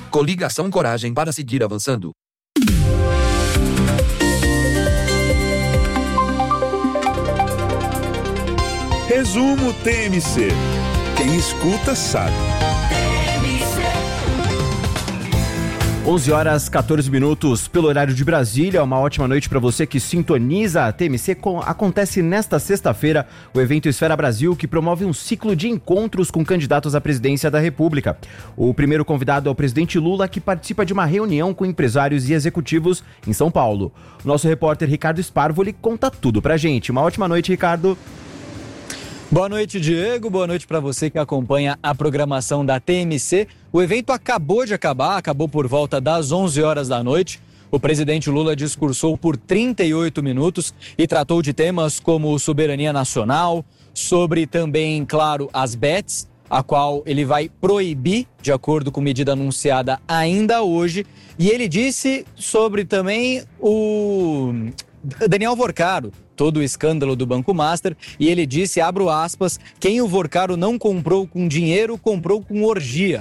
Coligação Coragem para seguir avançando. Resumo TMC. Quem escuta sabe. 11 horas 14 minutos pelo horário de Brasília. Uma ótima noite para você que sintoniza a TMC. Acontece nesta sexta-feira o evento Esfera Brasil, que promove um ciclo de encontros com candidatos à presidência da República. O primeiro convidado é o presidente Lula, que participa de uma reunião com empresários e executivos em São Paulo. Nosso repórter Ricardo Sparvoli conta tudo pra gente. Uma ótima noite, Ricardo. Boa noite, Diego. Boa noite para você que acompanha a programação da TMC. O evento acabou por volta das 11 horas da noite. O presidente Lula discursou por 38 minutos e tratou de temas como soberania nacional, sobre também, claro, as bets, a qual ele vai proibir, de acordo com medida anunciada ainda hoje. E ele disse sobre também o Daniel Vorcaro, todo o escândalo do Banco Master, e ele disse, abro aspas, quem o Vorcaro não comprou com dinheiro, comprou com orgia.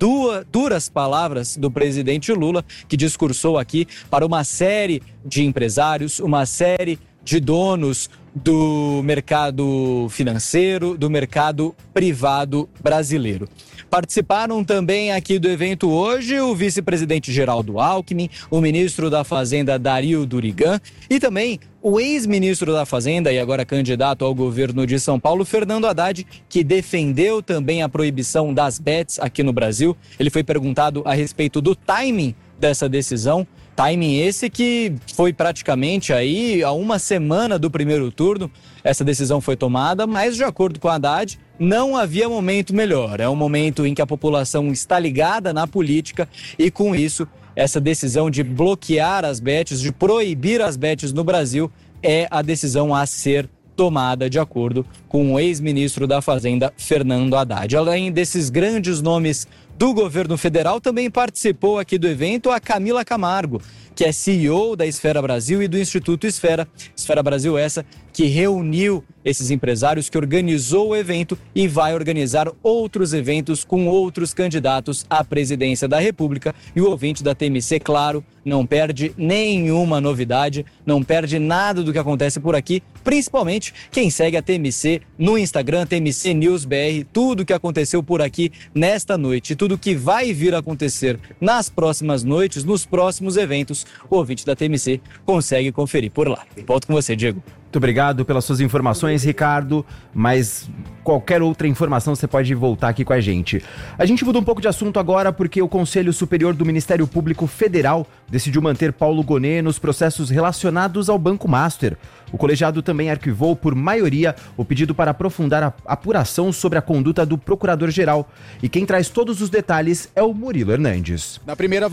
Duras palavras do presidente Lula, que discursou aqui para uma série de empresários, uma série de donos do mercado financeiro, do mercado privado brasileiro. Participaram também aqui do evento hoje o vice-presidente Geraldo Alckmin, o ministro da Fazenda Dario Durigan e também o ex-ministro da Fazenda e agora candidato ao governo de São Paulo, Fernando Haddad, que defendeu também a proibição das bets aqui no Brasil. Ele foi perguntado a respeito do timing dessa decisão. Timing esse que foi praticamente aí a uma semana do primeiro turno. Essa decisão foi tomada, mas de acordo com Haddad, não havia momento melhor. É um momento em que a população está ligada na política e com isso, essa decisão de bloquear as bets, de proibir as bets no Brasil, é a decisão a ser tomada de acordo com o ex-ministro da Fazenda, Fernando Haddad. Além desses grandes nomes do governo federal, também participou aqui do evento a Camila Camargo, que é CEO da Esfera Brasil e do Instituto Esfera. Esfera Brasil essa que reuniu esses empresários, que organizou o evento e vai organizar outros eventos com outros candidatos à presidência da República. E o ouvinte da TMC, claro, não perde nenhuma novidade, não perde nada do que acontece por aqui, principalmente quem segue a TMC no Instagram, TMC News BR, tudo que aconteceu por aqui nesta noite, tudo que vai vir a acontecer nas próximas noites, nos próximos eventos, o ouvinte da TMC consegue conferir por lá. Volto com você, Diego. Muito obrigado pelas suas informações, Ricardo, mas qualquer outra informação você pode voltar aqui com a gente. A gente muda um pouco de assunto agora porque o Conselho Superior do Ministério Público Federal decidiu manter Paulo Gonet nos processos relacionados ao Banco Master. O colegiado também arquivou por maioria o pedido para aprofundar a apuração sobre a conduta do procurador-geral. E quem traz todos os detalhes é o Murilo Hernandes. Na primeira